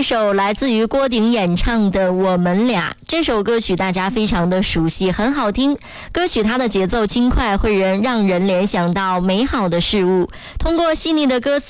一首来自于郭顶演唱的《我们俩》。这首歌曲大家非常的熟悉，很好听。歌曲它的节奏轻快，会让人联想到美好的事物。通过细腻的歌词